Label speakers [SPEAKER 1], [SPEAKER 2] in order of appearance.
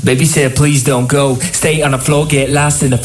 [SPEAKER 1] Baby said please don't go. Stay on the floor, get lost in the